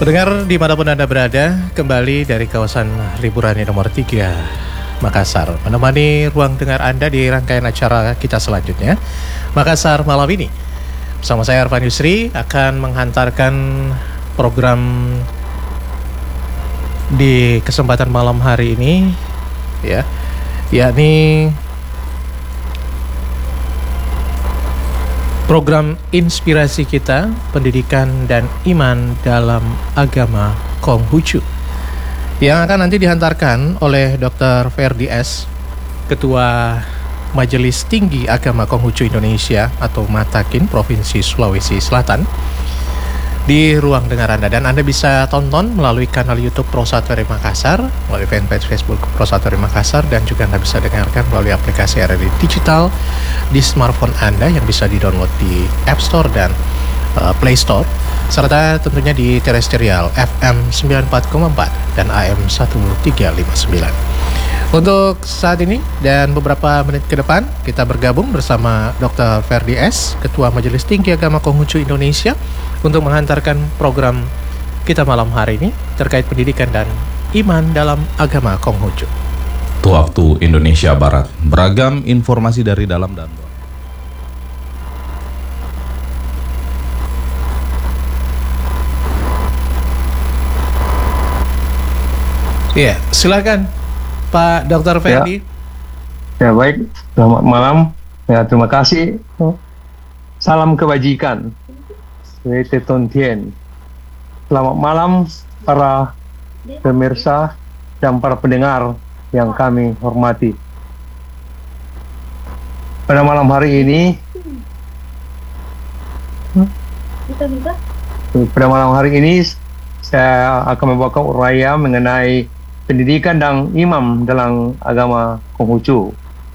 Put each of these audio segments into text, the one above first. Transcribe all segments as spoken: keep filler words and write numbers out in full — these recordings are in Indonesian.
Pendengar dimanapun Anda berada, kembali dari kawasan Riburani nomor tiga Makassar, menemani ruang dengar Anda di rangkaian acara kita selanjutnya, Makassar malam ini. Bersama saya Arfan Yusri akan menghantarkan program di kesempatan malam hari ini, ya, yakni program inspirasi kita, pendidikan dan iman dalam agama Konghucu, yang akan nanti dihantarkan oleh dokter Ferdi S, Ketua Majelis Tinggi Agama Konghucu Indonesia atau Matakin Provinsi Sulawesi Selatan, di ruang dengar Anda. Dan Anda bisa tonton melalui kanal YouTube Prosatori Makassar, melalui fanpage Facebook Prosatori Makassar, dan juga Anda bisa dengarkan melalui aplikasi R R I Digital di smartphone Anda yang bisa di-download di App Store dan uh, Play Store, serta tentunya di terestrial F M sembilan puluh empat koma empat dan A M seribu tiga ratus lima puluh sembilan. Untuk saat ini dan beberapa menit ke depan, kita bergabung bersama dokter Ferdi S, Ketua Majelis Tinggi Agama Konghucu Indonesia, untuk menghantarkan program kita malam hari ini terkait pendidikan dan iman dalam agama Konghucu. Waktu Indonesia Barat, beragam informasi dari dalam dan luar. Iya, silakan Pak Dokter Ferdi. Ya, ya baik, selamat malam. Ya, terima kasih. Salam kebajikan. Wete Tontien. Selamat malam para pemirsa dan para pendengar yang kami hormati. Pada malam hari ini, pada malam hari ini saya akan membawakan uraian mengenai pendidikan dan imam dalam agama Konghucu.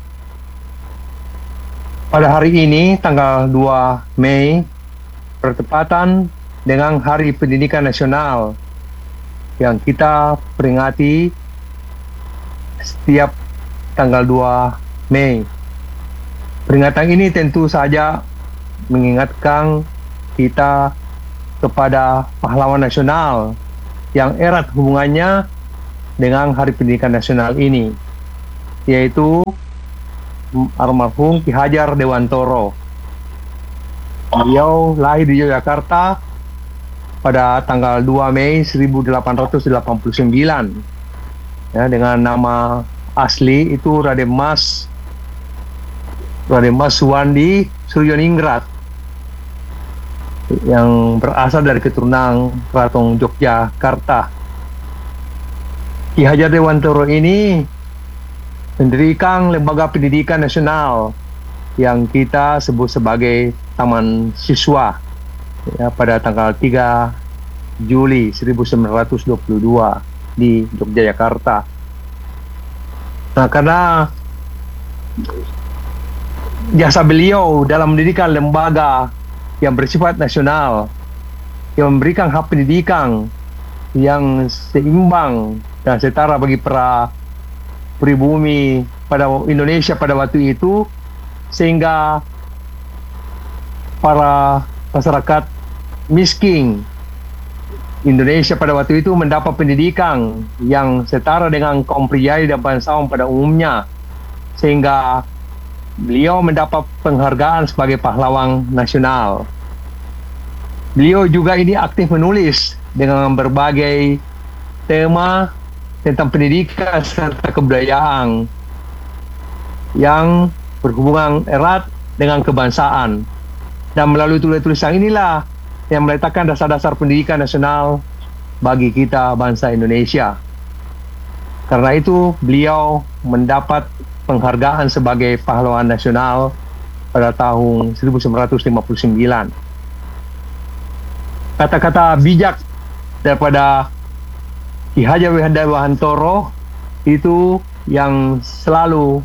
Pada hari ini, tanggal dua Mei, bertepatan dengan Hari Pendidikan Nasional yang kita peringati setiap tanggal dua Mei. Peringatan ini tentu saja mengingatkan kita kepada pahlawan nasional yang erat hubungannya dengan Hari Pendidikan Nasional ini, yaitu almarhum Ki Hajar Dewantoro. Beliau lahir di Yogyakarta pada tanggal dua Mei seribu delapan ratus delapan puluh sembilan, ya, dengan nama asli itu Raden Mas Raden Mas Suwandi Suryoningrat, yang berasal dari keturunan Keraton Yogyakarta. Ki Hajar Dewantoro ini mendirikan lembaga pendidikan nasional yang kita sebut sebagai Taman Siswa, ya, pada tanggal tiga Juli seribu sembilan ratus dua puluh dua di Yogyakarta. Nah, karena jasa beliau dalam mendirikan lembaga yang bersifat nasional, yang memberikan hak pendidikan yang seimbang dan setara bagi para pribumi pada Indonesia pada waktu itu, sehingga para masyarakat miskin Indonesia pada waktu itu mendapat pendidikan yang setara dengan kaum pria dan bangsawan pada umumnya, sehingga beliau mendapat penghargaan sebagai pahlawan nasional. Beliau juga ini aktif menulis dengan berbagai tema tentang pendidikan serta kebudayaan yang berhubungan erat dengan kebangsaan. Dan melalui tulisan inilah yang meletakkan dasar-dasar pendidikan nasional bagi kita bangsa Indonesia. Karena itu beliau mendapat penghargaan sebagai pahlawan nasional pada tahun seribu sembilan ratus lima puluh sembilan. Kata-kata bijak daripada Ki Hajar Dewantoro itu yang selalu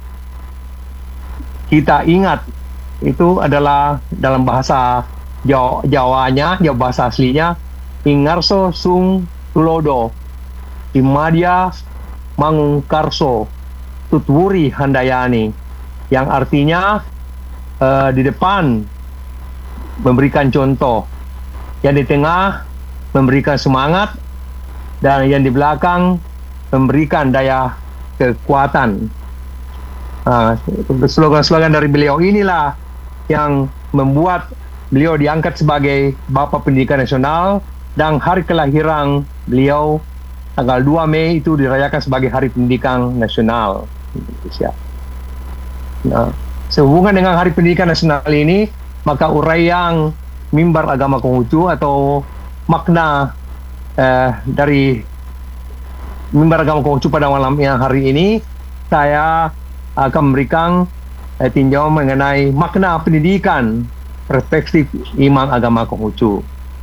kita ingat, itu adalah dalam bahasa Jawa, Jawanya, Jawa bahasa aslinya, Ingarso Sung Tulodo, Imadia Mangung Karso, Tutwuri Handayani, yang artinya uh, di depan memberikan contoh, yang di tengah memberikan semangat, dan yang di belakang memberikan daya kekuatan. Uh, slogan-slogan dari beliau inilah yang membuat beliau diangkat sebagai Bapak Pendidikan Nasional, dan hari kelahiran beliau tanggal dua Mei itu dirayakan sebagai Hari Pendidikan Nasional Indonesia. Nah, sehubungan dengan Hari Pendidikan Nasional ini, maka uraian mimbar agama Konghucu atau makna eh, dari mimbar agama Konghucu pada malam yang hari ini, saya akan memberikan eh, tinjauan mengenai makna pendidikan perspektif imam agama Konghucu.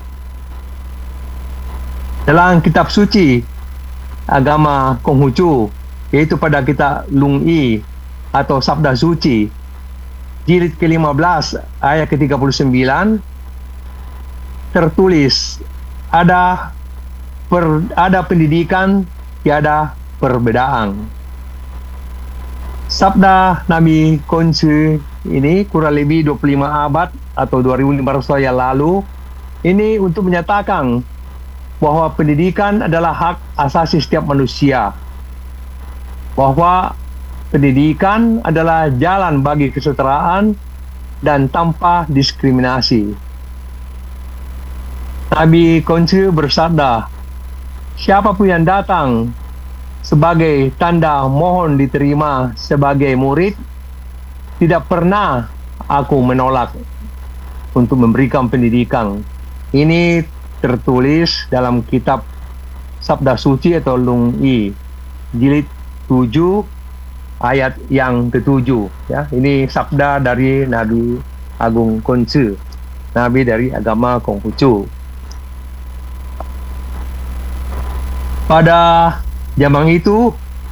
Dalam kitab suci agama Konghucu, yaitu pada kitab Lung Yi atau Sabda Suci, jilid ke lima belas ayat ke tiga puluh sembilan, tertulis ada per, ada pendidikan, tiada perbedaan. Sabda Nabi Konghucu ini kurang lebih dua puluh lima abad atau dua ribu lima ratus tahun yang lalu, ini untuk menyatakan bahwa pendidikan adalah hak asasi setiap manusia, bahwa pendidikan adalah jalan bagi kesetaraan dan tanpa diskriminasi. Nabi Konghucu bersabda, siapapun yang datang sebagai tanda mohon diterima sebagai murid, tidak pernah aku menolak untuk memberikan pendidikan. Ini tertulis dalam kitab Sabda Suci atau Lung Yi, jilid tujuh ayat yang ketujuh. Ya, ini sabda dari Nabi Agung Konghucu, Nabi dari agama Konghucu. Pada zaman itu,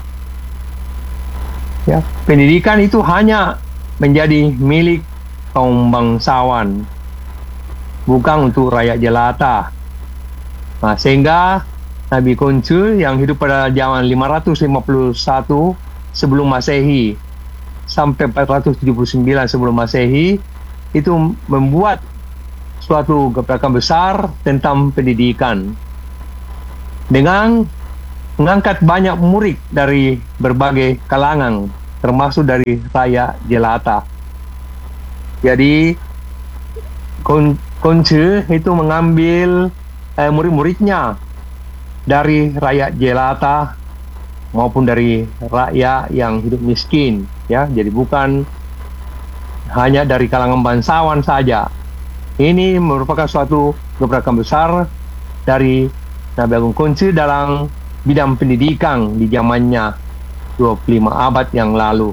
ya, pendidikan itu hanya menjadi milik kaum bangsawan, bukan untuk rakyat jelata. Nah, sehingga Nabi Konghucu yang hidup pada zaman lima ratus lima puluh satu sebelum Masehi sampai empat ratus tujuh puluh sembilan sebelum Masehi itu membuat suatu gebrakan besar tentang pendidikan dengan mengangkat banyak murid dari berbagai kalangan, termasuk dari rakyat jelata. Jadi Konghucu itu mengambil eh, murid-muridnya dari rakyat jelata maupun dari rakyat yang hidup miskin, ya. Jadi bukan hanya dari kalangan bangsawan saja. Ini merupakan suatu gebrakan besar dari Nabi Agung Konghucu dalam bidang pendidikan di zamannya dua puluh lima abad yang lalu.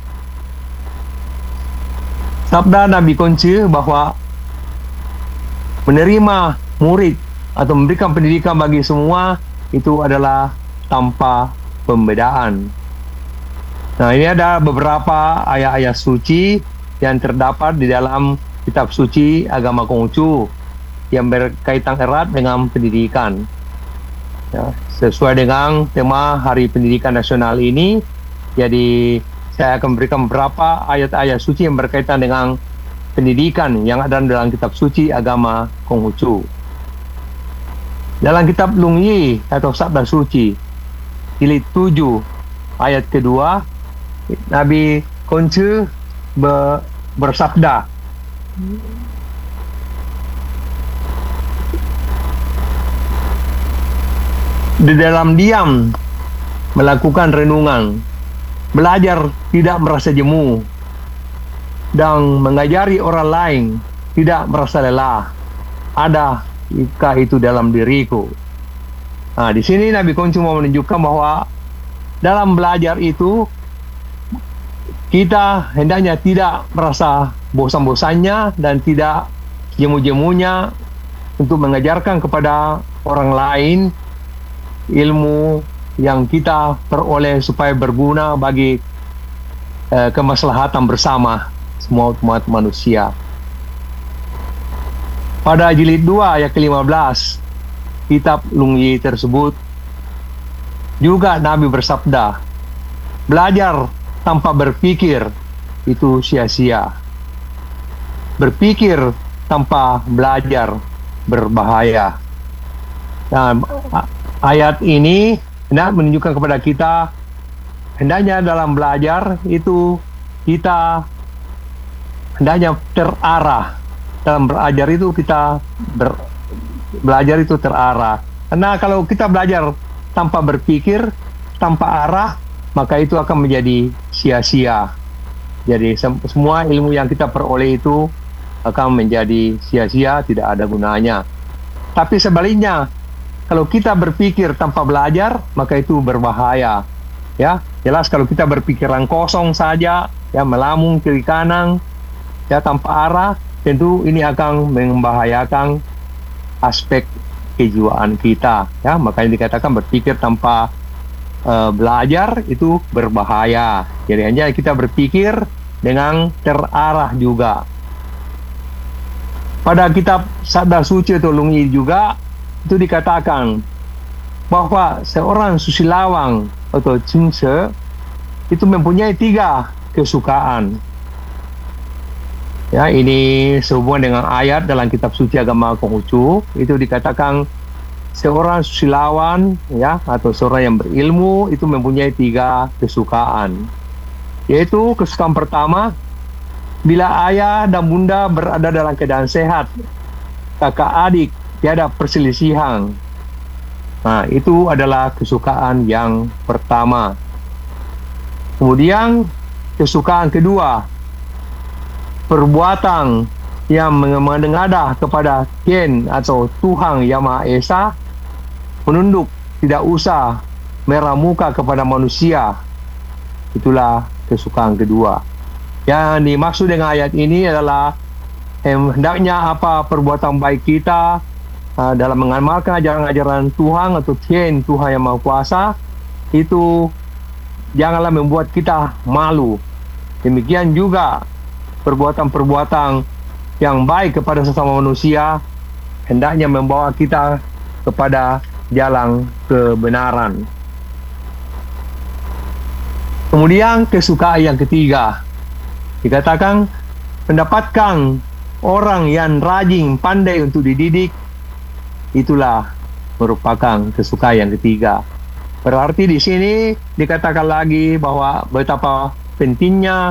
Sabda Nabi Konghucu bahwa menerima murid atau memberikan pendidikan bagi semua itu adalah tanpa pembedaan. Nah, ini ada beberapa ayat-ayat suci yang terdapat di dalam kitab suci agama Konghucu yang berkaitan erat dengan pendidikan. Ya, sesuai dengan tema Hari Pendidikan Nasional ini, jadi saya akan memberikan beberapa ayat-ayat suci yang berkaitan dengan pendidikan yang ada dalam kitab suci agama Konghucu. Dalam kitab Lung Yi atau Sabda Suci, jilid tujuh ayat kedua, Nabi Konghucu be, bersabda, di dalam diam melakukan renungan, belajar tidak merasa jemu, dan mengajari orang lain tidak merasa lelah, ada jika itu dalam diriku. Nah, di sini Nabi Konghucu mau menunjukkan bahwa dalam belajar itu kita hendaknya tidak merasa bosan-bosannya dan tidak jemu-jemunya untuk mengajarkan kepada orang lain ilmu yang kita peroleh supaya berguna bagi eh, kemaslahatan bersama semua umat manusia. Pada jilid dua ayat ke lima belas kitab Lung Yi tersebut juga Nabi bersabda, belajar tanpa berpikir itu sia-sia, berpikir tanpa belajar berbahaya. Nah, ayat ini hendak menunjukkan kepada kita hendaknya dalam belajar itu kita hendaknya terarah. Dalam belajar itu kita ber, belajar itu terarah. Karena kalau kita belajar tanpa berpikir, tanpa arah, maka itu akan menjadi sia-sia. Jadi sem semua ilmu yang kita peroleh itu akan menjadi sia-sia, tidak ada gunanya. Tapi sebaliknya, kalau kita berpikir tanpa belajar, maka itu berbahaya. Ya, jelas kalau kita berpikiran kosong saja, ya melamun kiri kanan, ya tanpa arah, tentu ini akan membahayakan aspek kejiwaan kita. Ya, makanya dikatakan berpikir tanpa uh, belajar itu berbahaya. Jadi hanya kita berpikir dengan terarah juga. Pada kitab Sabda Suci Tolungi juga itu dikatakan bahwa seorang susilawang atau cingse itu mempunyai tiga kesukaan. Ya, ini sehubungan dengan ayat dalam kitab suci agama Konghucu, itu dikatakan seorang susilawan ya atau seorang yang berilmu itu mempunyai tiga kesukaan. Yaitu kesukaan pertama, bila ayah dan bunda berada dalam keadaan sehat, kakak adik tiada perselisihan. Nah, itu adalah kesukaan yang pertama. Kemudian kesukaan kedua, perbuatan yang menengadah kepada Tien atau Tuhan Yang Maha Esa, menunduk, tidak usah merah muka kepada manusia. Itulah kesukaan kedua. Yang dimaksud dengan ayat ini adalah hendaknya apa perbuatan baik kita uh, dalam mengamalkan ajaran-ajaran Tuhan atau Tien Tuhan Yang Maha Kuasa itu janganlah membuat kita malu. Demikian juga perbuatan-perbuatan yang baik kepada sesama manusia hendaknya membawa kita kepada jalan kebenaran. Kemudian kesukaan yang ketiga, dikatakan mendapatkan orang yang rajin, pandai untuk dididik, itulah merupakan kesukaan yang ketiga. Berarti di sini dikatakan lagi bahwa betapa pentingnya